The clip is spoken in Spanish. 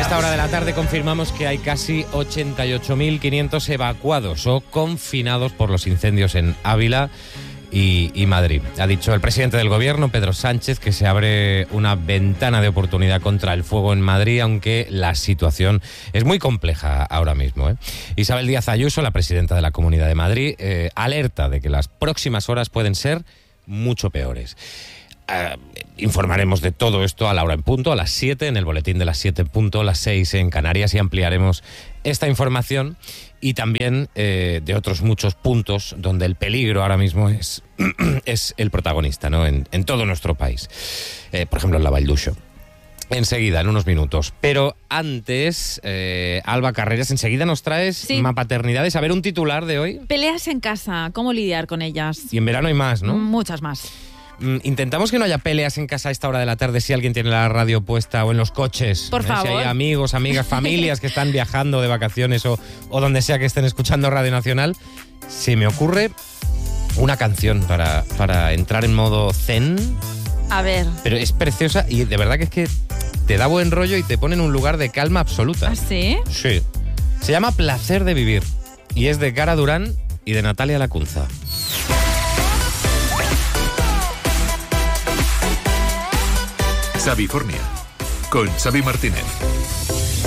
esta hora de la tarde confirmamos que hay casi 88.500 evacuados o confinados por los incendios en Ávila y Madrid. Ha dicho el presidente del gobierno, Pedro Sánchez, que se abre una ventana de oportunidad contra el fuego en Madrid, aunque la situación es muy compleja ahora mismo, ¿eh? Isabel Díaz Ayuso, la presidenta de la Comunidad de Madrid, alerta de que las próximas horas pueden ser mucho peores. Informaremos de todo esto a la hora en punto, a las 7, en el boletín de las 7 en punto, las 6 en Canarias, y ampliaremos esta información y también de otros muchos puntos donde el peligro ahora mismo es el protagonista, ¿no? En todo nuestro país. Por ejemplo, en la Vall d'Uixó. Enseguida, en unos minutos. Pero antes, Alba Carreras, enseguida nos traes Mapaternidades. A ver, un titular de hoy. Peleas en casa, ¿cómo lidiar con ellas? Y en verano hay más, ¿no? Muchas más. Intentamos que no haya peleas en casa a esta hora de la tarde si alguien tiene la radio puesta o en los coches. Por favor. Si hay amigos, amigas, familias que están viajando de vacaciones o donde sea que estén escuchando Radio Nacional. Se me ocurre una canción para entrar en modo zen. A ver. Pero es preciosa y de verdad que es que te da buen rollo y te pone en un lugar de calma absoluta. ¿Ah, sí? Sí. Se llama Placer de Vivir y es de Cara Durán y de Natalia Lacunza. Xavifornia, con Xavi Martínez.